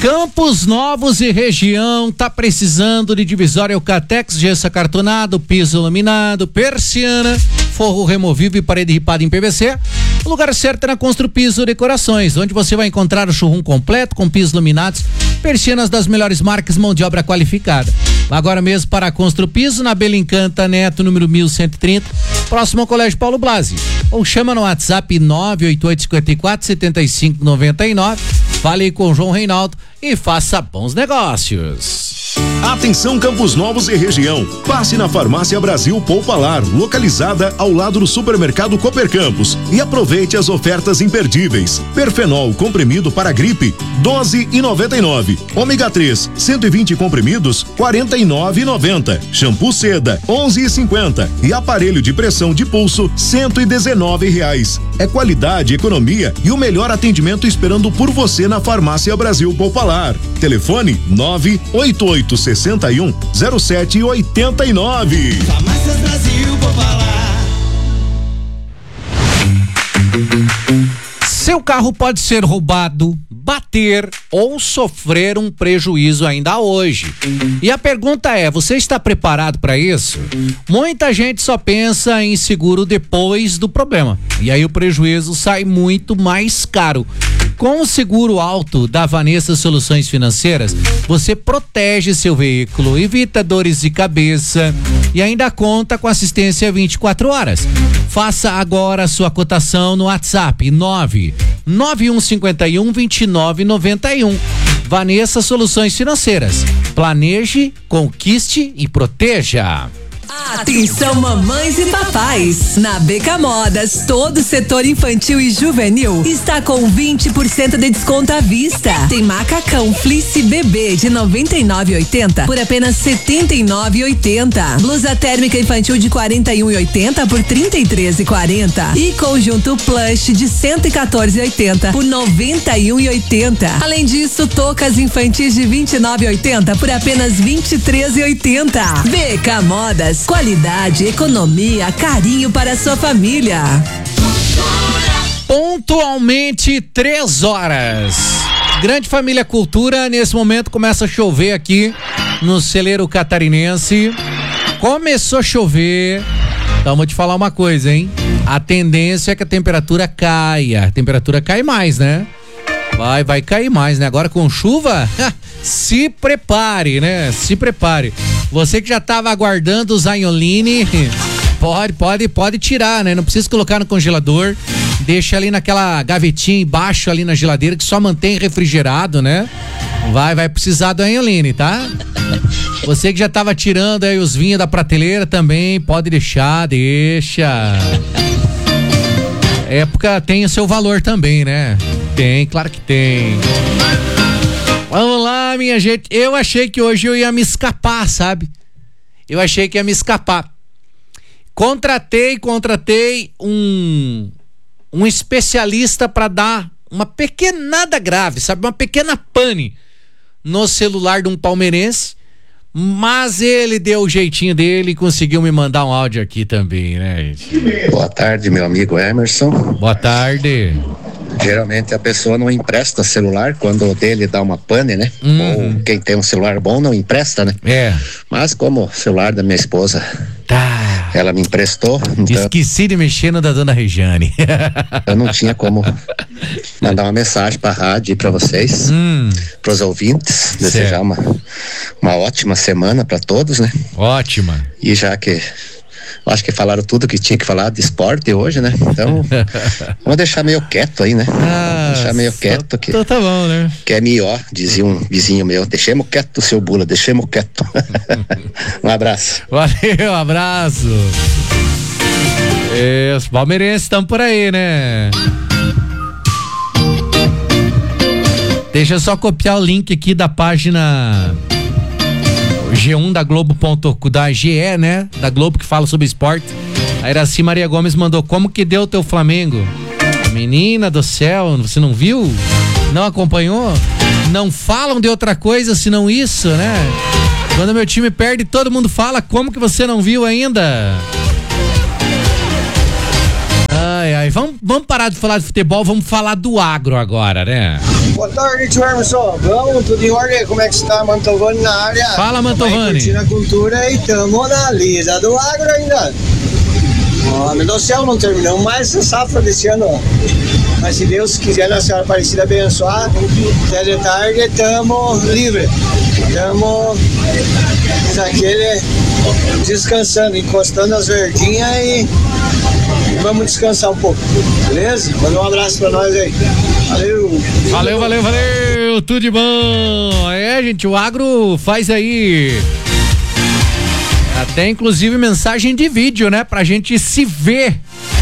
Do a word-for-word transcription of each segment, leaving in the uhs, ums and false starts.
Campos Novos e região, tá precisando de divisória Eucatex, gesso acartonado, piso laminado, persiana, forro removível e parede ripada em P V C? O lugar certo é na Construpiso Decorações, onde você vai encontrar o showroom completo com pisos laminados, persianas das melhores marcas, mão de obra qualificada. Agora mesmo para a Construpiso, na Belincanta Neto, número mil cento e trinta, próximo ao Colégio Paulo Blasi. Ou chama no WhatsApp nove oito oito cinco quatro sete cinco nove nove. Fale com o João Reinaldo e faça bons negócios. Atenção Campos Novos e região, passe na Farmácia Brasil Poupalar, localizada ao lado do supermercado Cooper Campos, e aproveite as ofertas imperdíveis. Perfenol comprimido para gripe, doze e noventa e nove. Ômega três, cento e vinte comprimidos, quarenta e nove e noventa. Shampoo Seda, onze e cinquenta. E aparelho de pressão de pulso, cento e dezenove reais. É qualidade, economia e o melhor atendimento esperando por você na Farmácia Brasil Poupalar. Telefone nove oito oito sessenta e um zero sete oitenta e nove. Farmácias Brasil Poupalar. Seu carro pode ser roubado, bater ou sofrer um prejuízo ainda hoje. E a pergunta é, você está preparado para isso? Muita gente só pensa em seguro depois do problema. E aí o prejuízo sai muito mais caro. Com o seguro alto da Vanessa Soluções Financeiras, você protege seu veículo, evita dores de cabeça e ainda conta com assistência vinte e quatro horas. Faça agora a sua cotação no WhatsApp nove nove um cinco um dois nove nove um. Vanessa Soluções Financeiras. Planeje, conquiste e proteja. Atenção mamães e papais, na Beca Modas, todo o setor infantil e juvenil está com vinte por cento de desconto à vista. Tem macacão fleece bebê de noventa e nove reais e oitenta centavos por apenas setenta e nove reais e oitenta centavos. Blusa térmica infantil de quarenta e um reais e oitenta centavos por trinta e três reais e quarenta centavos. E conjunto plush de cento e quatorze reais e oitenta centavos por noventa e um reais e oitenta centavos. Além disso, toucas infantis de vinte e nove reais e oitenta centavos por apenas vinte e três reais e oitenta centavos. Beca Modas, qualidade, economia, carinho para a sua família. Pontualmente três horas. Grande Família Cultura, nesse momento começa a chover aqui no celeiro catarinense. Começou a chover. Então vou te falar uma coisa, hein? A tendência é que a temperatura caia. A temperatura cai mais, né? Vai, vai cair mais, né? Agora com chuva, se prepare, né? Se prepare. Você que já estava aguardando o Zainoline, pode, pode, pode tirar, né? Não precisa colocar no congelador. Deixa ali naquela gavetinha embaixo ali na geladeira que só mantém refrigerado, né? Vai, vai precisar do Zainoline, tá? Você que já estava tirando aí os vinhos da prateleira também, pode deixar, deixa. Época tem o seu valor também, né? Tem, claro que tem. Vamos lá, minha gente. Eu achei que hoje eu ia me escapar, sabe? Eu achei que ia me escapar. Contratei, contratei um um especialista para dar uma pequenada grave, sabe? Uma pequena pane no celular de um palmeirense. Mas ele deu o jeitinho dele e conseguiu me mandar um áudio aqui também, né, gente? Boa tarde, meu amigo Emerson. Boa tarde. Geralmente a pessoa não empresta celular quando o dele dá uma pane, né? Uhum. Ou quem tem um celular bom não empresta, né? É. Mas como o celular da minha esposa, tá. Ela me emprestou. Então esqueci de mexer no da dona Regiane. Eu não tinha como mandar uma mensagem pra rádio e pra vocês, hum. pros ouvintes, certo. Desejar uma, uma ótima semana pra todos, né? Ótima. E já que acho que falaram tudo que tinha que falar de esporte hoje, né? Então, vamos deixar meio quieto aí, né? Ah, deixar meio quieto. Que, tá bom, né? Que é melhor, dizia um vizinho meu. Deixemos quieto, seu Bula, deixemos quieto. Um abraço. Valeu, um abraço. É, os palmeirenses estão por aí, né? Deixa eu só copiar o link aqui da página G um da Globo. Da G E, né? Da Globo, que fala sobre esporte. A Iraci Maria Gomes mandou: como que deu o teu Flamengo? Menina do céu, você não viu? Não acompanhou? Não falam de outra coisa senão isso, né? Quando meu time perde, todo mundo fala. Como que você não viu ainda? Ai, ai, vamos, vamos parar de falar de futebol, vamos falar do agro agora, né? Boa tarde, tio Emerson. Vamos, tudo em ordem? Como é que está? Mantovani na área. Fala, Mantovani. Curtindo a cultura e tamo na lida do agro ainda. Ó, meu Deus do céu, não terminamos mais essa safra desse ano, ó. Mas se Deus quiser, na Senhora Aparecida abençoar, até de tarde tamo livre. Tamo daquele descansando, encostando as verdinhas e vamos descansar um pouco, beleza? Manda um abraço pra nós aí. Valeu! Valeu, valeu, valeu! Tudo de bom! É, gente, o agro faz aí até inclusive mensagem de vídeo, né? Pra gente se ver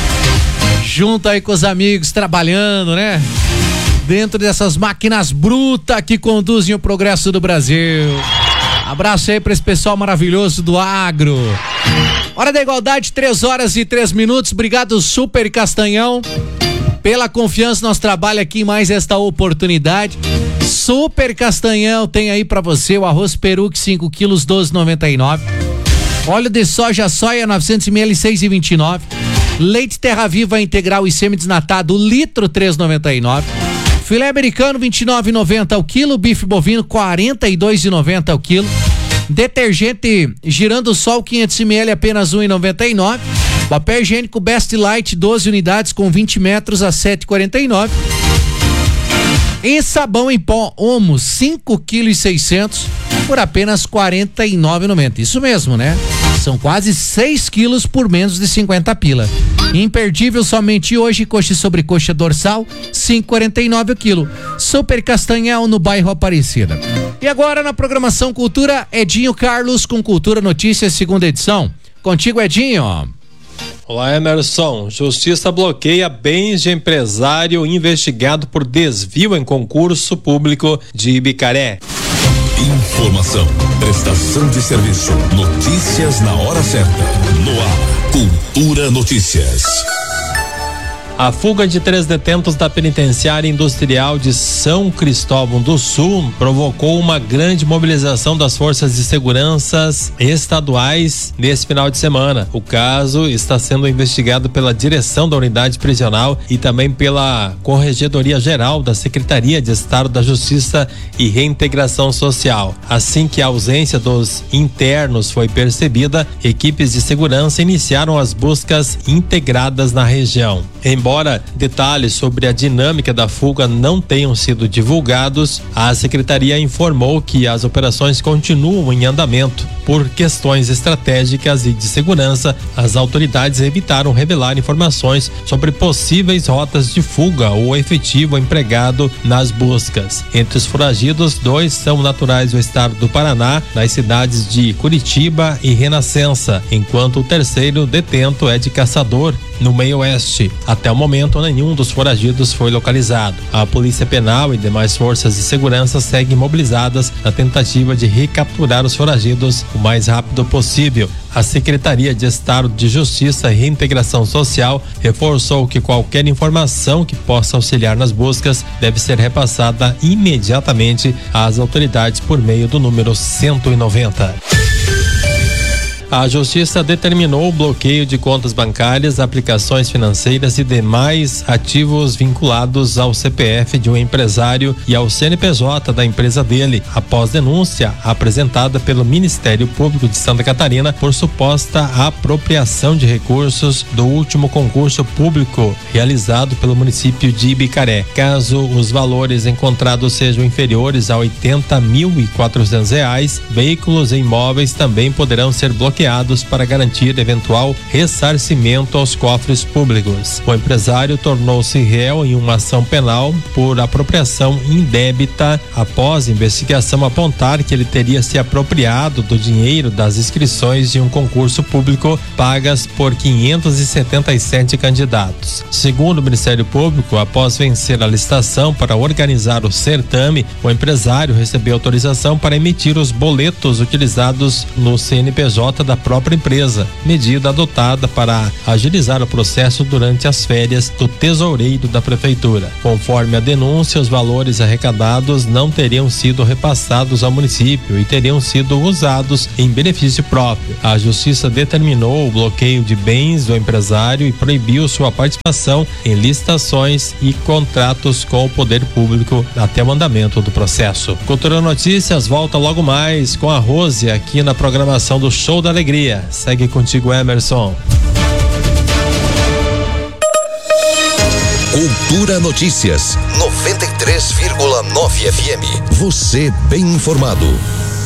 junto aí com os amigos, trabalhando, né? Dentro dessas máquinas brutas que conduzem o progresso do Brasil. Abraço aí pra esse pessoal maravilhoso do agro. Hora da igualdade, três horas e três minutos. Obrigado, Super Castanhão, pela confiança no nosso trabalho aqui em mais esta oportunidade. Super Castanhão tem aí pra você o arroz peru cinco quilos, doze e noventa e nove. Óleo de soja soia novecentos mililitros, seis e vinte e nove. Leite Terra Viva integral e semi-desnatado, litro, três e noventa e nove. Filé americano, vinte e nove reais e noventa centavos ao quilo. Bife bovino, quarenta e dois reais e noventa centavos ao quilo. Detergente Girando Sol, quinhentos mililitros, apenas um real e noventa e nove centavos. Papel higiênico Best Light, doze unidades com vinte metros a sete reais e quarenta e nove centavos. E sabão em pó Omo, cinco quilos e seiscentos por apenas quarenta e nove reais e noventa centavos. Isso mesmo, né? São quase seis quilos por menos de cinquenta pila. Imperdível somente hoje, coxa e sobrecoxa dorsal, cinco reais e quarenta e nove o quilo. Super Castanhal, no bairro Aparecida. E agora na programação Cultura, Edinho Carlos com Cultura Notícias, segunda edição. Contigo, Edinho. Olá, Emerson. Justiça bloqueia bens de empresário investigado por desvio em concurso público de Ibicaré. Informação, prestação de serviço, notícias na hora certa. No ar, Cultura Notícias. A fuga de três detentos da penitenciária industrial de São Cristóvão do Sul provocou uma grande mobilização das forças de segurança estaduais nesse final de semana. O caso está sendo investigado pela direção da unidade prisional e também pela Corregedoria Geral da Secretaria de Estado da Justiça e Reintegração Social. Assim que a ausência dos internos foi percebida, equipes de segurança iniciaram as buscas integradas na região. Embora detalhes sobre a dinâmica da fuga não tenham sido divulgados, a secretaria informou que as operações continuam em andamento. Por questões estratégicas e de segurança, as autoridades evitaram revelar informações sobre possíveis rotas de fuga ou efetivo empregado nas buscas. Entre os foragidos, dois são naturais do estado do Paraná, nas cidades de Curitiba e Renascença, enquanto o terceiro detento é de Caçador, no meio oeste. Até o momento, nenhum dos foragidos foi localizado. A Polícia Penal e demais forças de segurança seguem mobilizadas na tentativa de recapturar os foragidos o mais rápido possível. A Secretaria de Estado de Justiça e Reintegração Social reforçou que qualquer informação que possa auxiliar nas buscas deve ser repassada imediatamente às autoridades por meio do número cento e noventa. A Justiça determinou o bloqueio de contas bancárias, aplicações financeiras e demais ativos vinculados ao C P F de um empresário e ao C N P J da empresa dele, após denúncia apresentada pelo Ministério Público de Santa Catarina por suposta apropriação de recursos do último concurso público realizado pelo município de Ibicaré. Caso os valores encontrados sejam inferiores a oitenta mil e quatrocentos reais, veículos e imóveis também poderão ser bloqueados para garantir eventual ressarcimento aos cofres públicos. O empresário tornou-se réu em uma ação penal por apropriação indébita após investigação apontar que ele teria se apropriado do dinheiro das inscrições de um concurso público pagas por quinhentos e setenta e sete candidatos. Segundo o Ministério Público, após vencer a licitação para organizar o certame, o empresário recebeu autorização para emitir os boletos utilizados no C N P J da própria empresa, medida adotada para agilizar o processo durante as férias do tesoureiro da prefeitura. Conforme a denúncia, os valores arrecadados não teriam sido repassados ao município e teriam sido usados em benefício próprio. A justiça determinou o bloqueio de bens do empresário e proibiu sua participação em licitações e contratos com o poder público até o andamento do processo. Cultura Notícias volta logo mais com a Rose aqui na programação do Show da Alegria. Segue contigo, Emerson. Cultura Notícias, noventa e três vírgula nove F M. Você bem informado.